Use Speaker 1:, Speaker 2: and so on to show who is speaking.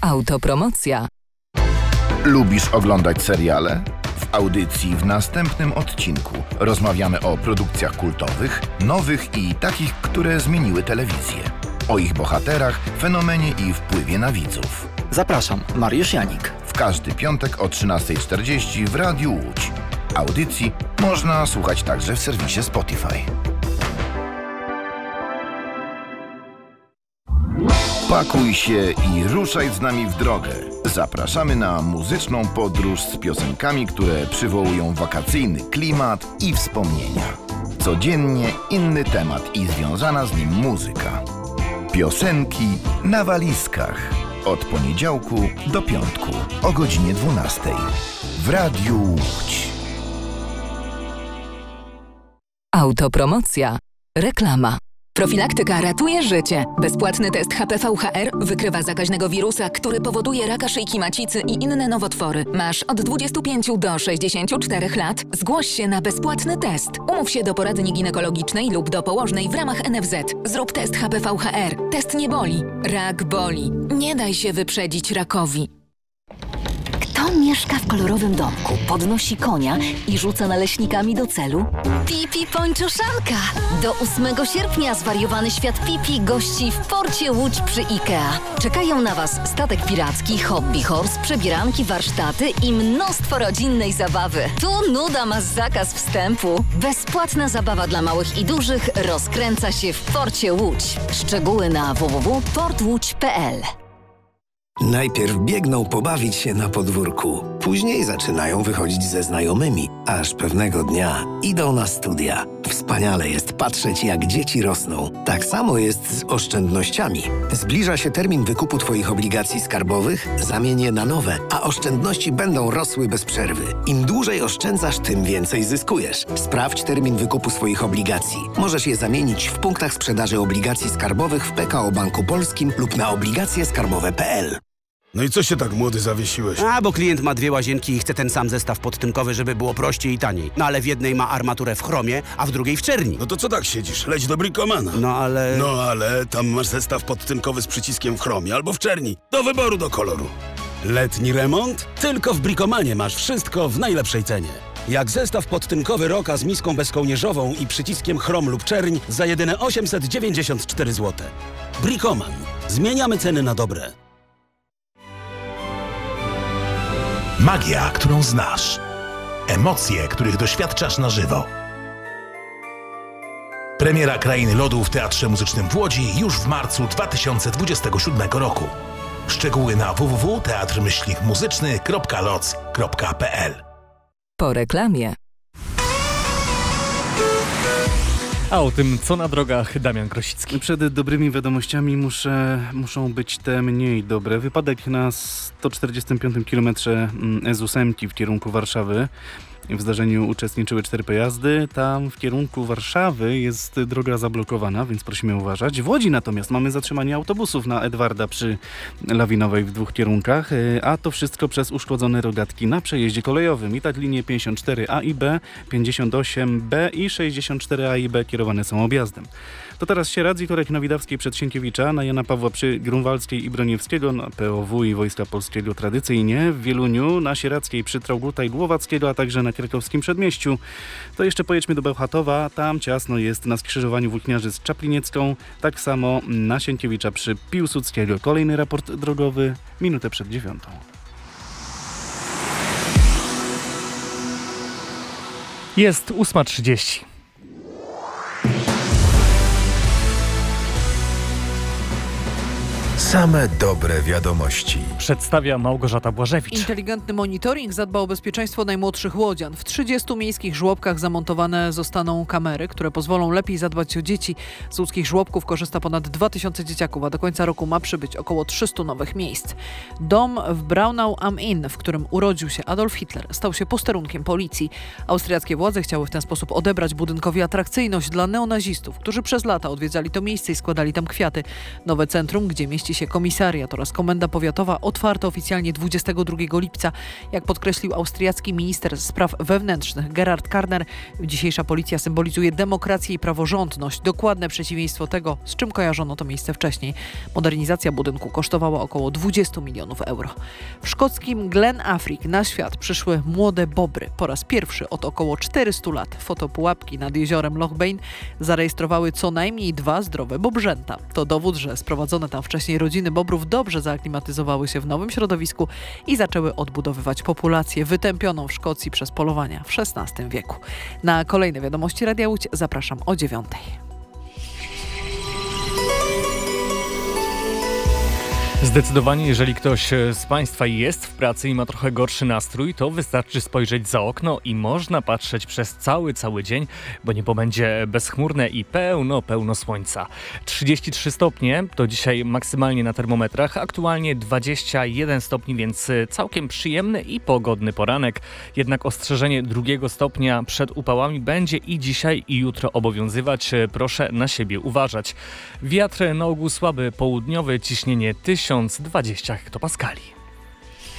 Speaker 1: Autopromocja.
Speaker 2: Lubisz oglądać seriale? W audycji w następnym odcinku rozmawiamy o produkcjach kultowych, nowych i takich, które zmieniły telewizję. O ich bohaterach, fenomenie i wpływie na widzów.
Speaker 3: Zapraszam, Mariusz Janik.
Speaker 2: W każdy piątek o 13:40 w Radiu Łódź. Audycji można słuchać także w serwisie Spotify. Pakuj się i ruszaj z nami w drogę. Zapraszamy na muzyczną podróż z piosenkami, które przywołują wakacyjny klimat i wspomnienia. Codziennie inny temat i związana z nim muzyka. Piosenki na walizkach. Od poniedziałku do piątku o godzinie 12 w Radiu Łódź.
Speaker 1: Autopromocja. Reklama.
Speaker 4: Profilaktyka ratuje życie. Bezpłatny test HPV-HR wykrywa zakaźnego wirusa, który powoduje raka szyjki macicy i inne nowotwory. Masz od 25 do 64 lat? Zgłoś się na bezpłatny test. Umów się do poradni ginekologicznej lub do położnej w ramach NFZ. Zrób test HPV-HR. Test nie boli. Rak boli. Nie daj się wyprzedzić rakowi.
Speaker 5: Kto mieszka w kolorowym domku, podnosi konia i rzuca naleśnikami do celu? Pipi Pończoszanka! Do 8 sierpnia zwariowany świat Pipi gości w porcie Łódź przy IKEA. Czekają na Was statek piracki, hobby horse, przebieranki, warsztaty i mnóstwo rodzinnej zabawy. Tu nuda ma zakaz wstępu. Bezpłatna zabawa dla małych i dużych rozkręca się w porcie Łódź. Szczegóły na www.portłódź.pl.
Speaker 6: Najpierw biegną pobawić się na podwórku, później zaczynają wychodzić ze znajomymi, aż pewnego dnia idą na studia. Wspaniale jest patrzeć, jak dzieci rosną. Tak samo jest z oszczędnościami. Zbliża się termin wykupu Twoich obligacji skarbowych, zamień je na nowe, a oszczędności będą rosły bez przerwy. Im dłużej oszczędzasz, tym więcej zyskujesz. Sprawdź termin wykupu swoich obligacji. Możesz je zamienić w punktach sprzedaży obligacji skarbowych w PKO Banku Polskim lub na obligacjeskarbowe.pl.
Speaker 7: No i co się tak młody zawiesiłeś?
Speaker 8: Bo klient ma 2 łazienki i chce ten sam zestaw podtynkowy, żeby było prościej i taniej. No ale w jednej ma armaturę w chromie, a w drugiej w czerni.
Speaker 7: No to co tak siedzisz? Leć do Bricomana.
Speaker 8: No ale
Speaker 7: tam masz zestaw podtynkowy z przyciskiem w chromie albo w czerni. Do wyboru, do koloru. Letni remont? Tylko w Bricomanie masz wszystko w najlepszej cenie. Jak zestaw podtynkowy Roka z miską bezkołnierzową i przyciskiem chrom lub czerń za jedyne 894 zł. Bricoman. Zmieniamy ceny na dobre.
Speaker 9: Magia, którą znasz. Emocje, których doświadczasz na żywo. Premiera Krainy Lodu w Teatrze Muzycznym w Łodzi już w marcu 2027 roku. Szczegóły na www.teatr-muzyczny.loc.pl.
Speaker 1: Po reklamie.
Speaker 10: A o tym, co na drogach, Damian Krosicki.
Speaker 11: Przed dobrymi wiadomościami muszą być te mniej dobre. Wypadek na 145 km S8 w kierunku Warszawy. W zdarzeniu uczestniczyły 4 pojazdy. Tam w kierunku Warszawy jest droga zablokowana, więc prosimy uważać. W Łodzi natomiast mamy zatrzymanie autobusów na Edwarda przy Lawinowej w 2 kierunkach, a to wszystko przez uszkodzone rogatki na przejeździe kolejowym. I tak linie 54A i B, 58B i 64A i B kierowane są objazdem. To teraz Sieradz i Torek na Widawskiej przed Sienkiewicza, na Jana Pawła przy Grunwaldzkiej i Broniewskiego, na POW i Wojska Polskiego tradycyjnie, w Wieluniu, na Sieradzkiej przy Trauguta i Głowackiego, a także na Krakowskim Przedmieściu. To jeszcze pojedźmy do Bełchatowa, tam ciasno jest na skrzyżowaniu Włókniarzy z Czapliniecką, tak samo na Sienkiewicza przy Piłsudskiego. Kolejny raport drogowy, minutę przed 9.
Speaker 10: Jest 8:30.
Speaker 12: Same dobre wiadomości.
Speaker 10: Przedstawia Małgorzata Błażewicz.
Speaker 13: Inteligentny monitoring zadba o bezpieczeństwo najmłodszych łodzian. W 30 miejskich żłobkach zamontowane zostaną kamery, które pozwolą lepiej zadbać o dzieci. Z łódzkich żłobków korzysta ponad 2000 dzieciaków, a do końca roku ma przybyć około 300 nowych miejsc. Dom w Braunau am Inn, w którym urodził się Adolf Hitler, stał się posterunkiem policji. Austriackie władze chciały w ten sposób odebrać budynkowi atrakcyjność dla neonazistów, którzy przez lata odwiedzali to miejsce i składali tam kwiaty. Nowe centrum, gdzie mieści mieści się komisariat oraz komenda powiatowa, otwarte oficjalnie 22 lipca. Jak podkreślił austriacki minister spraw wewnętrznych Gerhard Karner, dzisiejsza policja symbolizuje demokrację i praworządność. Dokładne przeciwieństwo tego, z czym kojarzono to miejsce wcześniej. Modernizacja budynku kosztowała około 20 milionów euro. W szkockim Glen Affric na świat przyszły młode bobry. Po raz pierwszy od około 400 lat fotopułapki nad jeziorem Loch Bane zarejestrowały co najmniej 2 zdrowe bobrzęta. To dowód, że sprowadzone tam wcześniej rodziny bobrów dobrze zaaklimatyzowały się w nowym środowisku i zaczęły odbudowywać populację wytępioną w Szkocji przez polowania w XVI wieku. Na kolejne wiadomości Radia Łódź zapraszam o 9:00.
Speaker 10: Zdecydowanie, jeżeli ktoś z Państwa jest w pracy i ma trochę gorszy nastrój, to wystarczy spojrzeć za okno i można patrzeć przez cały dzień, bo niebo będzie bezchmurne i pełno słońca. 33 stopnie to dzisiaj maksymalnie na termometrach, aktualnie 21 stopni, więc całkiem przyjemny i pogodny poranek. Jednak ostrzeżenie 2 stopnia przed upałami będzie i dzisiaj i jutro obowiązywać. Proszę na siebie uważać. Wiatr na ogół słaby, południowy, ciśnienie 1020 hektopaskali.